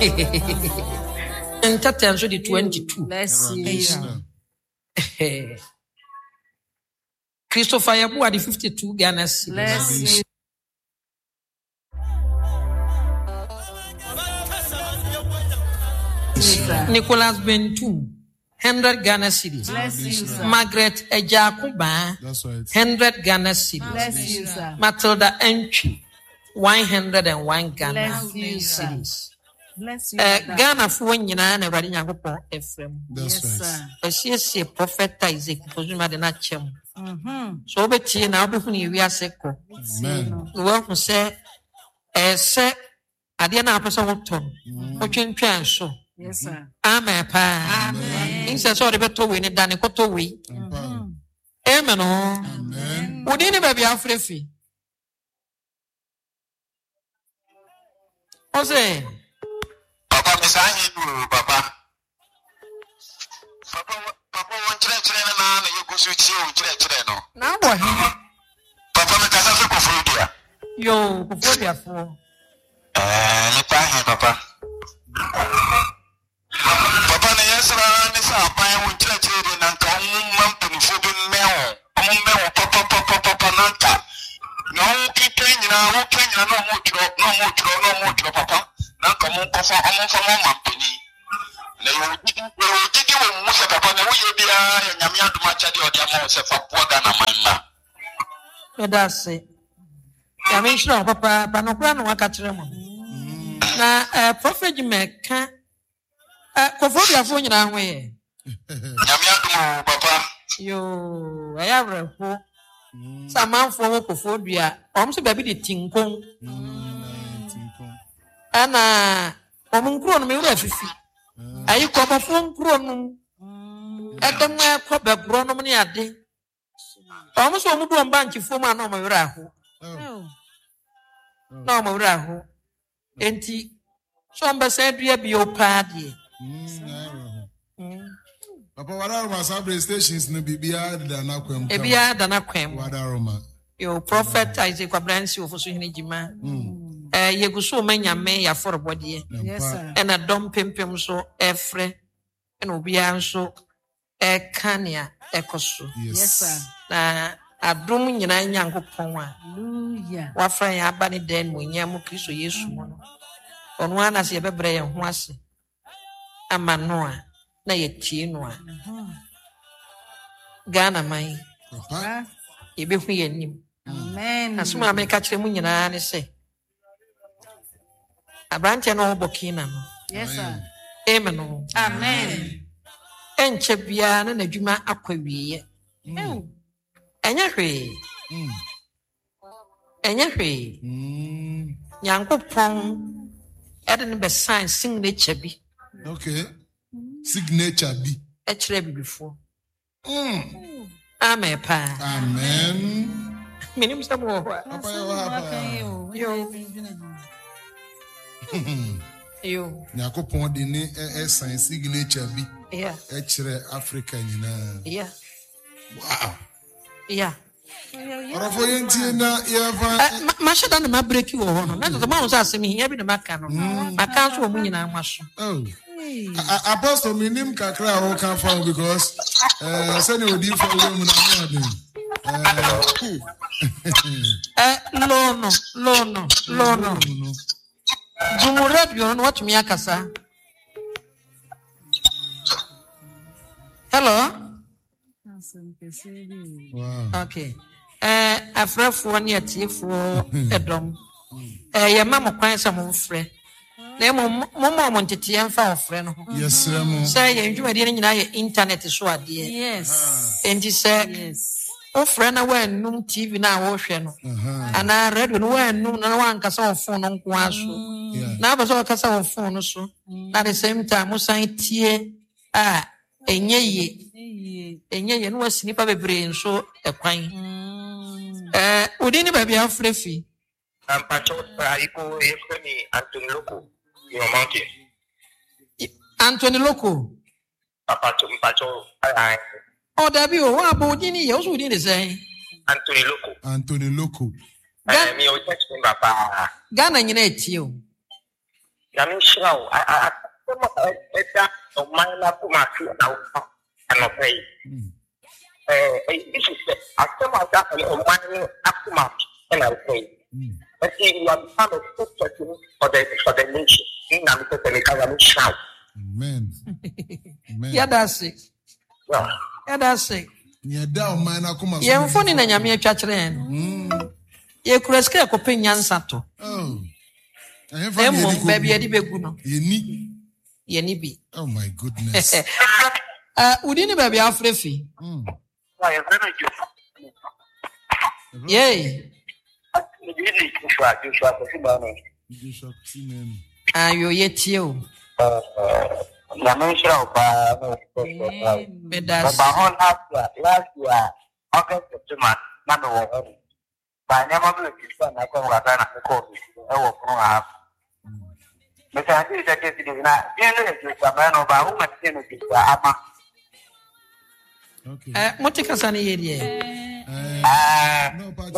And Tatian so the 22. Bless you. Christopher Yabu at the 52 Ghana cedis. Bless you. Nicholas Bentum, 100 Ghana cedis. Bless you, sir. Margaret Ejakuba, That's right. 100 Ghana cedis. Bless you, sir. Matilda Entry, 101 Ghana Bless you, sir. cedis. Bless you. Ghana for nyina na Awurade Nyankopɔn efrem. That's Yes, right. sir. Ɛsiesie prophet Isaac Ozuma de na kyem. So obetie na obehu ne wiase kɔ. Amen. Wo hu sɛ ɛsɛ ade na apɛsɛ wotɔ. Otwentwɛn so. Yes, sir. Amen pa. Amen. Inse so de beto we ne dane kɔtɔ we. Amen o. Amen. Wodi ne ba bia afrefi. Ose Papa mesahi du papa. Papa won chere na yegosu tie won chere no. na bo he. Papa me kasa fe kofo dia. Yo, kofobia fo. Ni pa he papa. Papa na yesra ni sa pan won chere de na nka mam panifo bi mewo. Mewo papa nanta. No nyina no mo tro papa. Na nka mo kofa amon fa mo mampani. Na yo didi wo mu se papa na wo ye bia ya nyame adoma cha de odi ama se fa po ga na manna. Medase. Ya me shiro papa panokura no waka kire mo. Na prophet Meka kofobia fo nyina ho ye. Nyame adoma papa. Yo, ayawreho. Samanfo wo kofobia. Omso baby de tinkon. Ana omunkuro no me wura fifi. Ayi kofofo nkuro no. Edem akọ babro no ne ade. Omso omudu ombanchi fo ma na o wura ho. Na o wura ho. Enti so mbese dua bi o pa de. Papa, what are my sabre stations? No bibia da na kwem. Ebia da na kwem. What are my? Yo prophet Isaac Abransi ofoso hene jima. Yeguso manyame ya forobode. Yes, sir. Ena dom pempem so efre. Ena obia nso ekania ekoso. Yes, sir. Na adom nyina Nyankopon a Hallelujah. wafra ya aba ne den mo nyam Kristo Yesu mo no. Ono ana se yebebre ye ho ase. Ama no a na yetie no a. Ghana man Papa. yebehu yanim. Amen. Asuma Amerika kire mu nyina ne se. Abrante no bokina no. Yes, sir. Amen no. Amen. Enche bia na nadwuma akwawiye. Enya hwe. Enya hwe. Nyankopon ede ne be sign signature bi. Okay. Signature B. E kire bibifo. Amen pa. Amen. Minim sa mo ho. Papa, Yo. Yo. Nyakopon de ne sign signature B. Yeah. E kire Africa nyina. Yeah. Wow. Yeah. Orafo yentie na yeva. Mashada na mabreki wo ho no. Na to ma wo sa asemi hia bi na maka no. Maka so wo nyina nwaso. Oh. Apostle minim kakra wo kan fa because send odi for wo mu na Lono. Jumuradio no watumi akasa. Hello? Wow. Okay. Afrafo ne atiefo edom. Ye mama kwan sa mo frɛ. Na mo ntete yɛmfa ofrɛ no ho. Yes, Remo. Sɛ yɛ ndwumadi ne nyinaa yɛ internet so adeɛ. Yes. Enti sɛ Yes. ofrɛ na wanum TV na wohwɛ no. Ana radio no wanum na wankasa wo phone no nko aso. Na ba so kasa wo phone no so. Na the same time mo san tie enye no wasini pa bebre nso ekwan. Odi ni ba bia frefi. Ampacho iko efemi Anthony Loko. Your mountain. Anthony Loko. Mpacho Oh, Dabi, wa bo di ni yo so di ni say. Anthony Loko. Loko. Me o text me papa. Ghana nyina etie o. Yamishrao, I of my Lakumaki and obey. This is I come out of my Akuma and I say, but you are part of for the nation. In Yamishrao. Amen. Amen. Yeah, that's it. Yeah, that's it. Yeah, down, man. I come. Yeah, funny na nyame atwatwere. Ye kureske akopenya nsato. Oh. Baby, edi begu no. Yeni bi. Oh my goodness. Udini baby afrefi. Yay. Ayo yetio. Bedas. Last year, August September, number by never will I come with a court. I will have. But I think that it is not a man of our woman. Okay. Motikasani yeye. No, but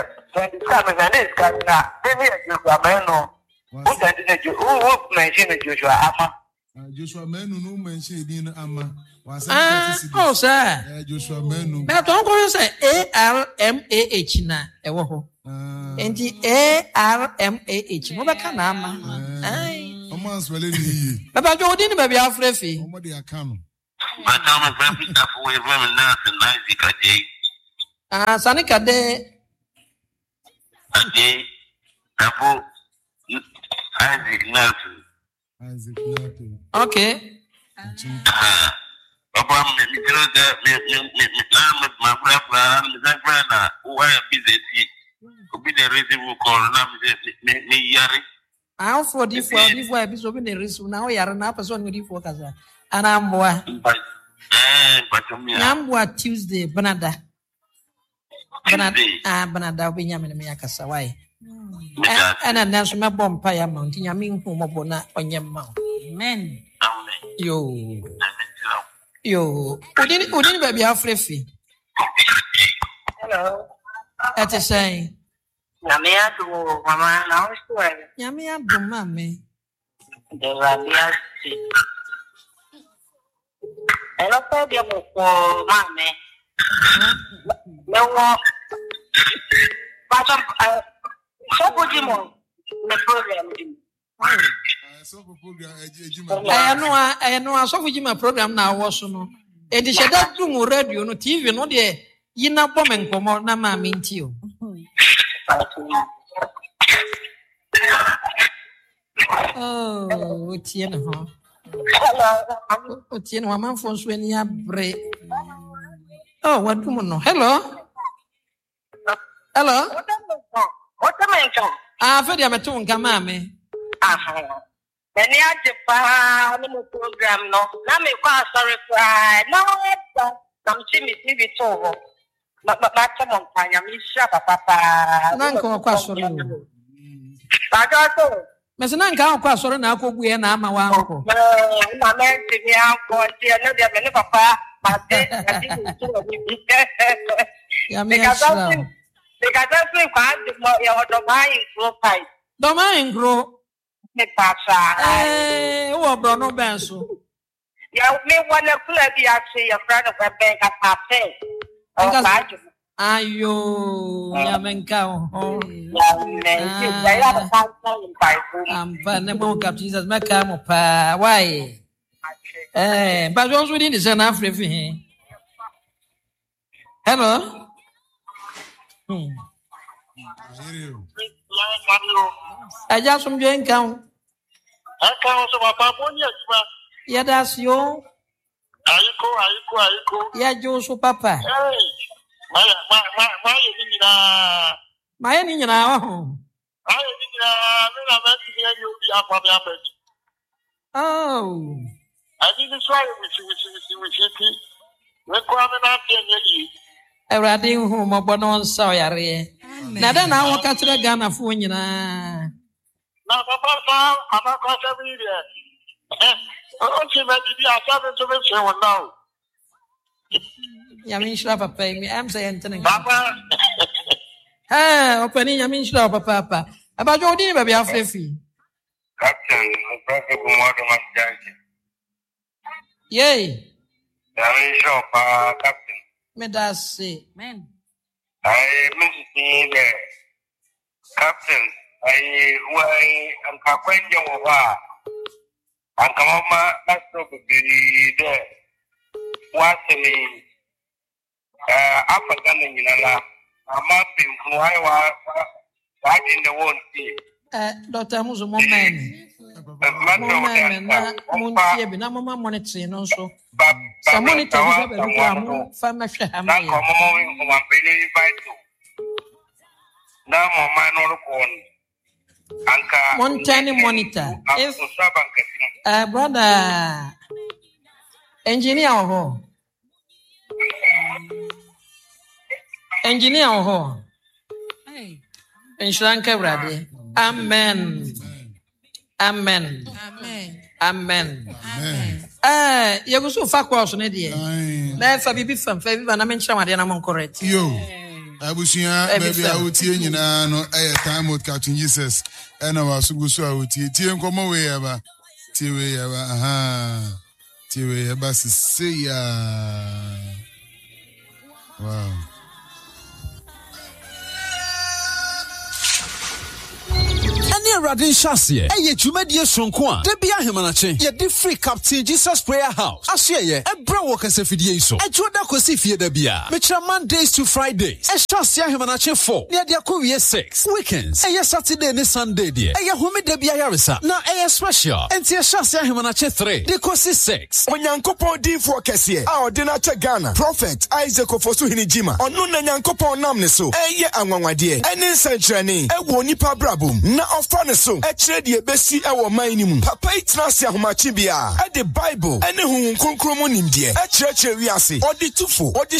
Joshua Menu no mention in Ama. Oh, sir. Joshua Menu. But don't go say ARMAH na ewo ho. Enti ARMAH mo beka na ama. Ai. Oman's well ni. Baba jo odi ni baby afrefi. Omo de aka no. Madam very careful with women now and Isaac Ade. Sanika de Ade. Careful Isaac Nelson. Isaac Nelson. Okay. Papa, me tell that my brother, who I am busy. Could be the reason we call me Yari. I for this episode in the risk now. You are not person with you kaza. And I'm what Tuesday, Banada. Banada, Benjamin Miakasa. Why? And a national bomb pie mountain. I mean, whom on your mouth. Amen. Yo. Wouldn't baby afrefi. Hello. At a saying. Namia to Mama now. Yamia do mammy. The Rabia. And I said, you for Mammy. No, but so would you more the program? I know I saw my program now was no. And the shadow to radio no TV no de yina bomb and come on na ma minti you. Oh, Tiana. Hello. Tiana, my man phones when you break. Oh, what do you know? Hello. Hello. What am I? Fedi ametu nkama me. Many are the program no. Na me kwa sorry cry. No, some chimi TV to. Mata montanya mi shaba papa. Nanko kwa sorry. Pagato. Mesina nka kwa sorry na akogu ye na ama wa anko. Na me timi anko ti na dia me papa. Pate, ya me shaba. Because that's why you don't mind grow pipe. Don't mind grow. Me pasa. Who bro no benso. Ya me wanna play the actually your friend of a bank at pape. Oh, ayo, ya menka oh. Ne mo cap Jesus meka mo pa. Why? But also within the San Africa. Hello. I just from your account. I can't so my papa. Yeah, that's you. Yeah, Joshua Papa. My name now. Oh, I didn't try with we're coming up here. Everybody who my bonon saw yare. Nada na wakati la Ghana funyina. Na papa, I'm not going to be there. Oh, she might be a seven to be sure now. Yamin Shrapa pay me. I'm saying, Papa. Hey, opening Yamin Shrapa, Papa. About your dinner, baby, I'll free. Captain, Professor Gumodo Masjaki. Yay. Very shop, Captain. Me da say. Amen. I miss the Captain. I'm Captain Jova. And come on, that's probably there. What's the name? African in a I'm not being why in the world. Dr. Muzo, moment. Na mama monitor no so. Some monitor is be go farm hwe ha ma ye. Na mama no ko anka Montani monitor. If brother engineer ho. Engineer ho. Hey. Inshanka brother. Amen. Amen. Amen. Amen. Amen. You go so far cross ne dey. Na fa bibi fam fa bibi na me nchira wade na mon correct. Yo. Abusia baby awutie nyina no time with Captain Jesus. Ena wasugu so awutie. Tie nkomo we ya ba. Tie we ya ba. Aha. Tie we ya ba se ya. Wow. Radin Shasie, a Jumedian Sonqua, Debia Himanache, ye free Captain Jesus Prayer House. Ashie, a bro workers a Fidieso, a Joda Cosifia Debia, Mitra Mondays to Fridays, a Shasia Himanache 4, near the Akuria 6, weekends, a Saturday and Sunday, dear, a Yahumi Debia Yarisa, now a special, and Tia Shasia Himanache 3, the Cosi 6. When Yankopo D for Cassia, our dinner to Ghana, Prophet Isaac Ofosuhini Jima, on Nuna Yankopo Namneso, a ye Amawadi, and in Sanchani, a Wonipa Brabum, na of so a trade ye besi our minimum. Papa itnasi ahumachibia at the Bible and whom concromonim dear a church riasi or the tufo or the